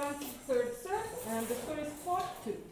1, third serve, and the score is 4-2.